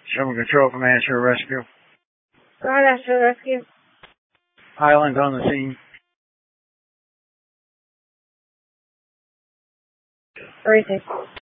Sherman Control from Answer Rescue. Go ahead, Answer Rescue. Highland on the scene. Where is he?